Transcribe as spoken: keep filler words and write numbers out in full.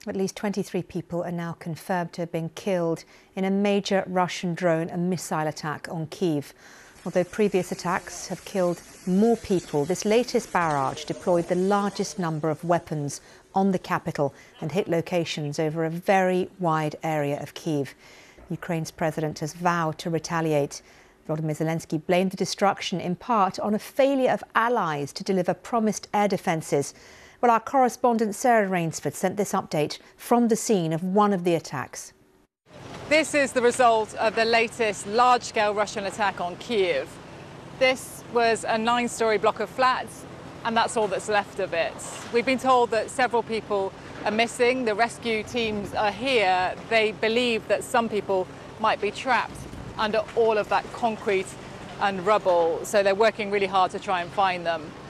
At least twenty-three people are now confirmed to have been killed in a major Russian drone and missile attack on Kyiv. Although previous attacks have killed more people, this latest barrage deployed the largest number of weapons on the capital and hit locations over a very wide area of Kyiv. Ukraine's president has vowed to retaliate. Volodymyr Zelensky blamed the destruction in part on a failure of allies to deliver promised air defences. Well, our correspondent Sarah Rainsford sent this update from the scene of one of the attacks. This is the result of the latest large-scale Russian attack on Kyiv. This was a nine-storey block of flats, and that's all that's left of it. We've been told that several people are missing. The rescue teams are here. They believe that some people might be trapped under all of that concrete and rubble, so they're working really hard to try and find them.